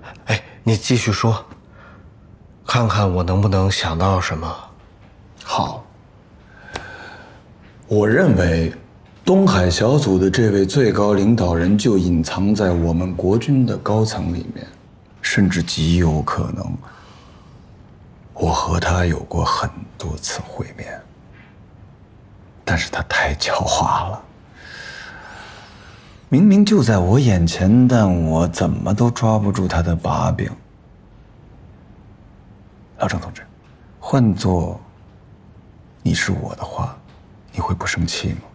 哎，你继续说，看看我能不能想到什么。 好，我认为东海小组的这位最高领导人就隐藏在我们国军的高层里面，甚至极有可能，我和他有过很多次会面，但是他太狡猾了。明明就在我眼前，但我怎么都抓不住他的把柄。老郑同志，换做你是我的话，你会不生气吗？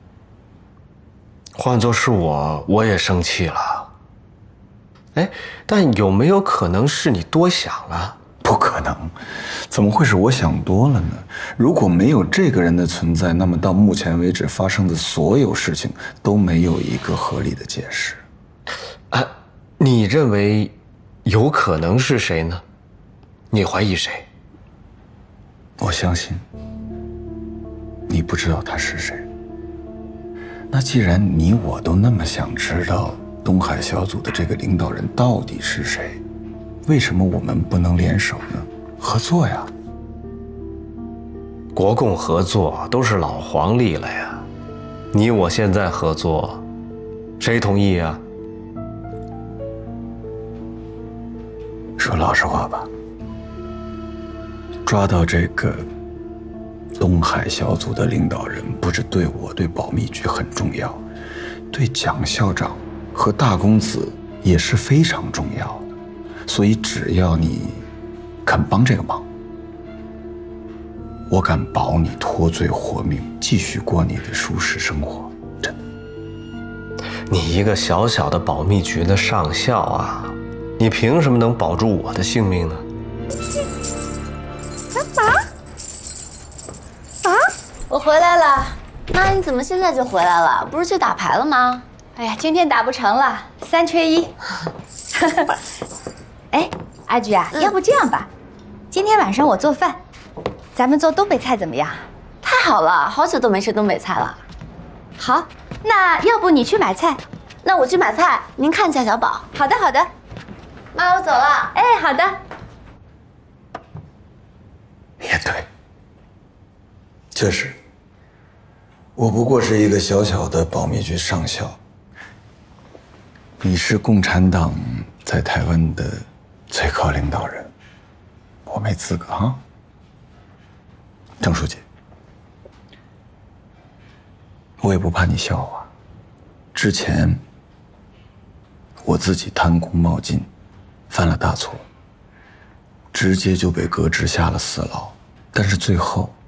换作是我也生气了。哎，但有没有可能是你多想了？ 不可能，怎么会是我想多了呢？如果没有这个人的存在，那么到目前为止发生的所有事情都没有一个合理的解释。 啊，你认为有可能是谁呢？你怀疑谁？ 我相信你不知道他是谁。那既然你我都那么想知道东海小组的这个领导人到底是谁，为什么我们不能联手呢？合作呀！ 国共合作都是老黄历了呀，你我现在合作，谁同意呀？ 说老实话吧，抓到这个东海小组的领导人，不止对我对保密局很重要，对蒋校长和大公子也是非常重要的。所以只要你肯帮这个忙，我敢保你脱罪活命，继续过你的舒适生活。真的。 你一个小小的保密局的上校啊，你凭什么能保住我的性命呢？ 我回来了。妈，你怎么现在就回来了？不是去打牌了吗？ 哎呀，今天打不成了，3缺1。哎，阿菊啊，要不这样吧，今天晚上我做饭，咱们做东北菜怎么样？ 太好了，好久都没吃东北菜了。 好，那要不你去买菜， 那我去买菜，您看一下小宝。 好的，好的。 妈，我走了。 哎，好的。 也对，确实，我不过是一个小小的保密局上校。你是共产党在台湾的最高领导人，我没资格啊。郑书记，我也不怕你笑话。之前我自己贪功冒进，犯了大错，直接就被革职下了4牢。但是最后